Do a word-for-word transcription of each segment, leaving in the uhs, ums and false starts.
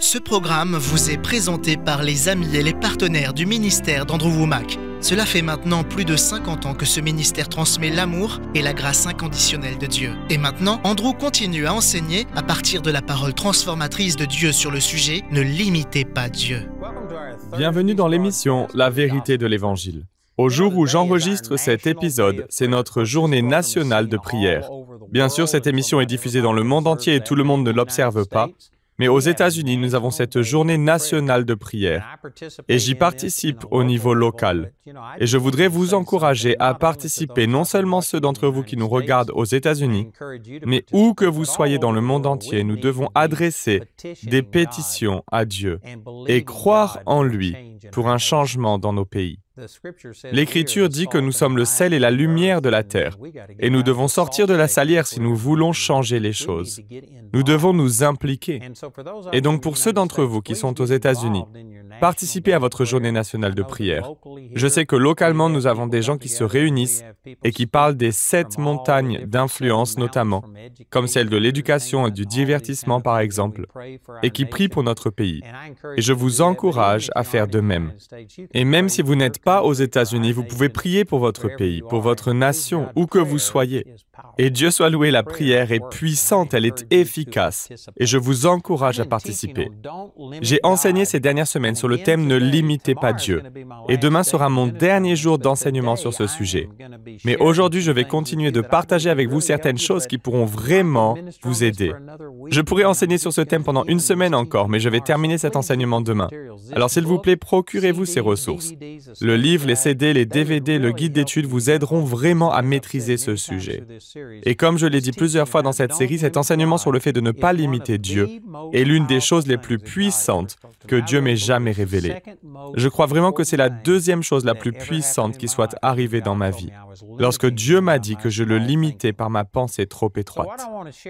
Ce programme vous est présenté par les amis et les partenaires du ministère d'Andrew Wommack. Cela fait maintenant plus de cinquante ans que ce ministère transmet l'amour et la grâce inconditionnelle de Dieu. Et maintenant, Andrew continue à enseigner à partir de la parole transformatrice de Dieu sur le sujet « Ne limitez pas Dieu ». Bienvenue dans l'émission « La vérité de l'Évangile ». Au jour où j'enregistre cet épisode, c'est notre journée nationale de prière. Bien sûr, cette émission est diffusée dans le monde entier et tout le monde ne l'observe pas, mais aux États-Unis, nous avons cette journée nationale de prière. Et j'y participe au niveau local. Et je voudrais vous encourager à participer, non seulement ceux d'entre vous qui nous regardent aux États-Unis, mais où que vous soyez dans le monde entier, nous devons adresser des pétitions à Dieu et croire en lui pour un changement dans nos pays. L'Écriture dit que nous sommes le sel et la lumière de la terre, et nous devons sortir de la salière si nous voulons changer les choses. Nous devons nous impliquer. Et donc pour ceux d'entre vous qui sont aux États-Unis, participez à votre journée nationale de prière. Je sais que localement, nous avons des gens qui se réunissent et qui parlent des sept montagnes d'influence notamment, comme celle de l'éducation et du divertissement par exemple, et qui prient pour notre pays. Et je vous encourage à faire de même. Et même si vous n'êtes pas aux États-Unis, vous pouvez prier pour votre pays, pour votre nation, où que vous soyez. Et Dieu soit loué, la prière est puissante, elle est efficace, et je vous encourage à participer. J'ai enseigné ces dernières semaines sur le thème « Ne limitez pas Dieu », et demain sera mon dernier jour d'enseignement sur ce sujet. Mais aujourd'hui, je vais continuer de partager avec vous certaines choses qui pourront vraiment vous aider. Je pourrais enseigner sur ce thème pendant une semaine encore, mais je vais terminer cet enseignement demain. Alors s'il vous plaît, procurez-vous ces ressources. Le livre, les C D, les D V D, le guide d'études vous aideront vraiment à maîtriser ce sujet. Et comme je l'ai dit plusieurs fois dans cette série, cet enseignement sur le fait de ne pas limiter Dieu est l'une des choses les plus puissantes que Dieu m'ait jamais révélées. Je crois vraiment que c'est la deuxième chose la plus puissante qui soit arrivée dans ma vie, lorsque Dieu m'a dit que je le limitais par ma pensée trop étroite.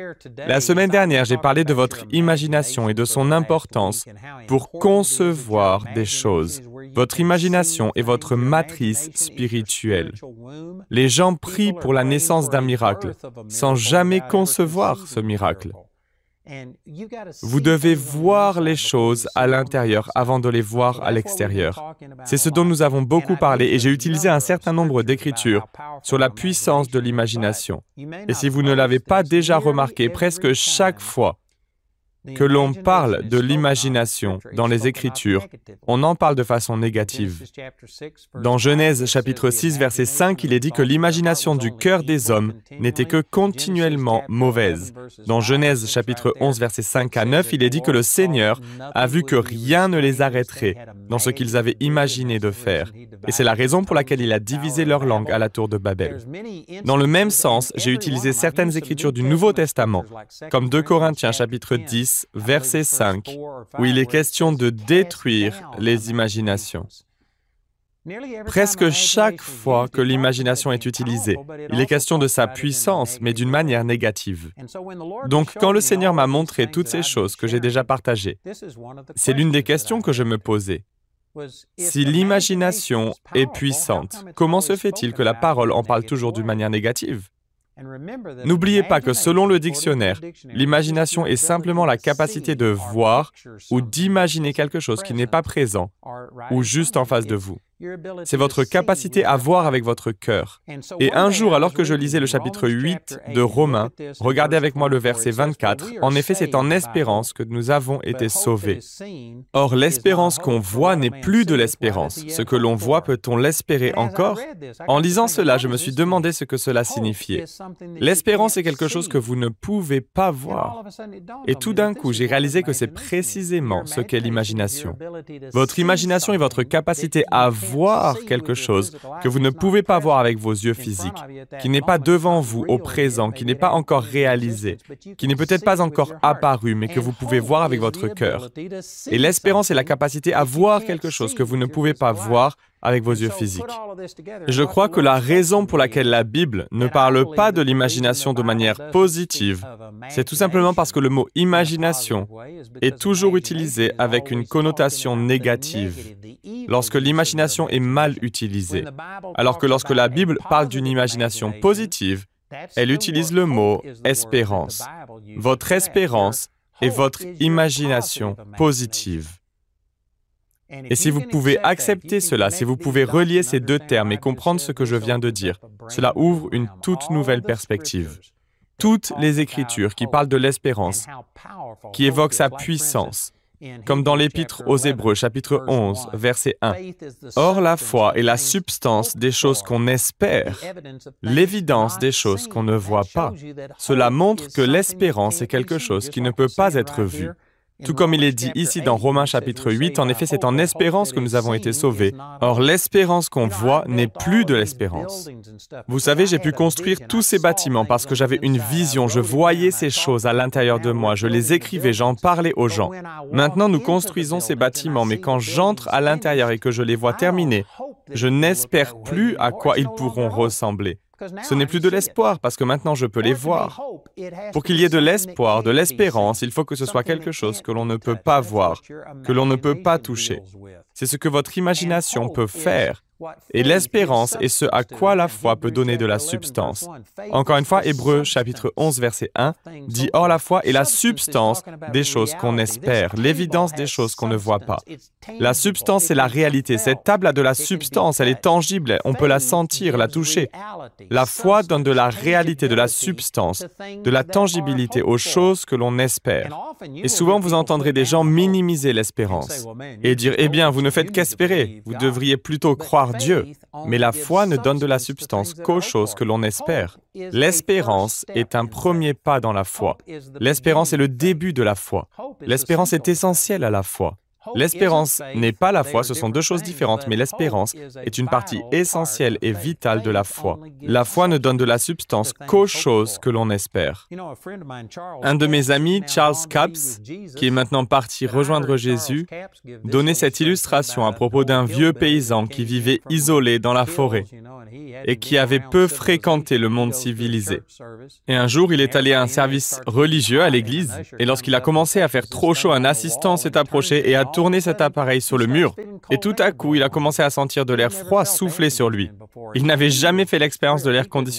La semaine dernière, j'ai parlé de votre imagination et de son importance pour concevoir des choses. Votre imagination est votre matrice spirituelle. Les gens prient pour la naissance d'un miracle, sans jamais concevoir ce miracle. Vous devez voir les choses à l'intérieur avant de les voir à l'extérieur. C'est ce dont nous avons beaucoup parlé et j'ai utilisé un certain nombre d'écritures sur la puissance de l'imagination. Et si vous ne l'avez pas déjà remarqué, presque chaque fois que l'on parle de l'imagination dans les Écritures, on en parle de façon négative. Dans Genèse chapitre six, verset cinq, il est dit que l'imagination du cœur des hommes n'était que continuellement mauvaise. Dans Genèse chapitre onze, verset cinq à neuf, il est dit que le Seigneur a vu que rien ne les arrêterait dans ce qu'ils avaient imaginé de faire. Et c'est la raison pour laquelle il a divisé leur langue à la tour de Babel. Dans le même sens, j'ai utilisé certaines Écritures du Nouveau Testament, comme deux Corinthiens chapitre dix, verset cinq, où il est question de détruire les imaginations. Presque chaque fois que l'imagination est utilisée, il est question de sa puissance, mais d'une manière négative. Donc, quand le Seigneur m'a montré toutes ces choses que j'ai déjà partagées, c'est l'une des questions que je me posais. Si l'imagination est puissante, comment se fait-il que la parole en parle toujours d'une manière négative? N'oubliez pas que selon le dictionnaire, l'imagination est simplement la capacité de voir ou d'imaginer quelque chose qui n'est pas présent ou juste en face de vous. C'est votre capacité à voir avec votre cœur. Et un jour, alors que je lisais le chapitre huit de Romains, regardez avec moi le verset vingt-quatre, en effet, c'est en espérance que nous avons été sauvés. Or, l'espérance qu'on voit n'est plus de l'espérance. Ce que l'on voit, peut-on l'espérer encore? En lisant cela, je me suis demandé ce que cela signifiait. L'espérance est quelque chose que vous ne pouvez pas voir. Et tout d'un coup, j'ai réalisé que c'est précisément ce qu'est l'imagination. Votre imagination est votre capacité à voir quelque chose que vous ne pouvez pas voir avec vos yeux physiques, qui n'est pas devant vous au présent, qui n'est pas encore réalisé, qui n'est peut-être pas encore apparu, mais que vous pouvez voir avec votre cœur. Et l'espérance est la capacité à voir quelque chose que vous ne pouvez pas voir avec vos yeux physiques. Je crois que la raison pour laquelle la Bible ne parle pas de l'imagination de manière positive, c'est tout simplement parce que le mot « imagination » est toujours utilisé avec une connotation négative, lorsque l'imagination est mal utilisée, alors que lorsque la Bible parle d'une imagination positive, elle utilise le mot « espérance ». Votre espérance est votre imagination positive. Et si vous pouvez accepter cela, si vous pouvez relier ces deux termes et comprendre ce que je viens de dire, cela ouvre une toute nouvelle perspective. Toutes les Écritures qui parlent de l'espérance, qui évoquent sa puissance, comme dans l'Épître aux Hébreux, chapitre onze, verset un. Or, la foi est la substance des choses qu'on espère, l'évidence des choses qu'on ne voit pas. Cela montre que l'espérance est quelque chose qui ne peut pas être vu. Tout comme il est dit ici dans Romains chapitre huit, en effet, c'est en espérance que nous avons été sauvés. Or, l'espérance qu'on voit n'est plus de l'espérance. Vous savez, j'ai pu construire tous ces bâtiments parce que j'avais une vision, je voyais ces choses à l'intérieur de moi, je les écrivais, j'en parlais aux gens. Maintenant, nous construisons ces bâtiments, mais quand j'entre à l'intérieur et que je les vois terminés, je n'espère plus à quoi ils pourront ressembler. Ce n'est plus de l'espoir parce que maintenant je peux les voir. Pour qu'il y ait de l'espoir, de l'espérance, il faut que ce soit quelque chose que l'on ne peut pas voir, que l'on ne peut pas toucher. C'est ce que votre imagination peut faire. Et l'espérance est ce à quoi la foi peut donner de la substance. Encore une fois, Hébreux chapitre onze, verset un, dit « Or la foi est la substance des choses qu'on espère, l'évidence des choses qu'on ne voit pas. » La substance, c'est la réalité. Cette table a de la substance, elle est tangible, on peut la sentir, la toucher. La foi donne de la réalité, de la substance, de la tangibilité aux choses que l'on espère. Et souvent, vous entendrez des gens minimiser l'espérance et dire « Eh bien, vous ne faites qu'espérer, vous devriez plutôt croire Dieu. » Mais la foi ne donne de la substance qu'aux choses que l'on espère. L'espérance est un premier pas dans la foi. L'espérance est le début de la foi. L'espérance est essentielle à la foi. L'espérance n'est pas la foi, ce sont deux choses différentes, mais l'espérance est une partie essentielle et vitale de la foi. La foi ne donne de la substance qu'aux choses que l'on espère. Un de mes amis, Charles Capps, qui est maintenant parti rejoindre Jésus, donnait cette illustration à propos d'un vieux paysan qui vivait isolé dans la forêt et qui avait peu fréquenté le monde civilisé. Et un jour, il est allé à un service religieux à l'église, et lorsqu'il a commencé à faire trop chaud, un assistant s'est approché et a tourné cet appareil sur le mur, et tout à coup, il a commencé à sentir de l'air froid souffler sur lui. Il n'avait jamais fait l'expérience de l'air conditionné